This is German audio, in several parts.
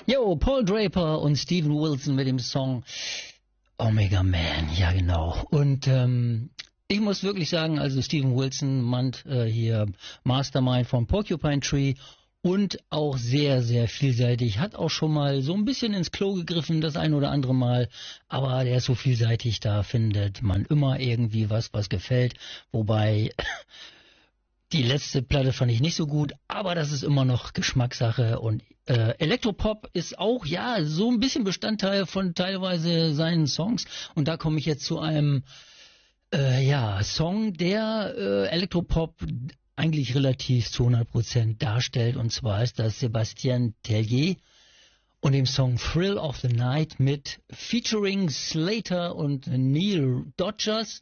Jo, Paul Draper und Steven Wilson mit dem Song Omega Man, ja genau. Und ich muss wirklich sagen, also Steven Wilson meint hier Mastermind von Porcupine Tree und auch sehr, sehr vielseitig. Hat auch schon mal so ein bisschen ins Klo gegriffen, das ein oder andere Mal. Aber der ist so vielseitig, da findet man immer irgendwie was gefällt. Wobei die letzte Platte fand ich nicht so gut, aber das ist immer noch Geschmackssache. Und Elektropop ist auch, ja, so ein bisschen Bestandteil von teilweise seinen Songs. Und da komme ich jetzt zu einem Song, der Elektropop eigentlich relativ zu 100% darstellt. Und zwar ist das Sébastien Tellier und dem Song Thrill of the Night mit featuring Slater und Neil Rogers,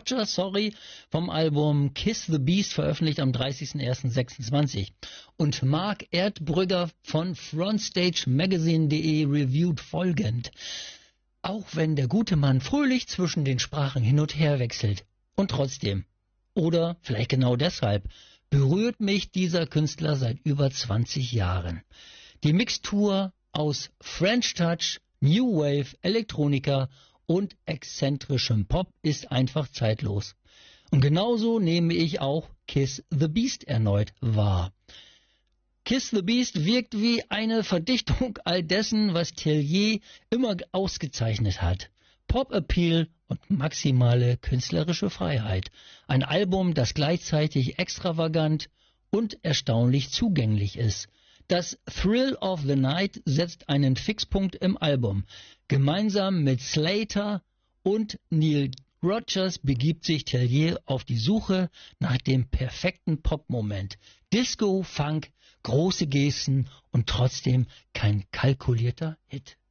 vom Album Kiss the Beast, veröffentlicht am 30.01.26. Und Marc Erdbrügger von frontstage-magazine.de reviewt folgend: Auch wenn der gute Mann fröhlich zwischen den Sprachen hin und her wechselt. Und trotzdem, oder vielleicht genau deshalb, berührt mich dieser Künstler seit über 20 Jahren. Die Mixtur aus French Touch, New Wave, Elektronika und exzentrischem Pop ist einfach zeitlos. Und genauso nehme ich auch Kiss the Beast erneut wahr. Kiss the Beast wirkt wie eine Verdichtung all dessen, was Tellier immer ausgezeichnet hat. Pop-Appeal und maximale künstlerische Freiheit. Ein Album, das gleichzeitig extravagant und erstaunlich zugänglich ist. Das Thrill of the Night setzt einen Fixpunkt im Album. Gemeinsam mit Slater und Neil Rogers begibt sich Tellier auf die Suche nach dem perfekten Pop-Moment. Disco, Funk, große Gesten und trotzdem kein kalkulierter Hit.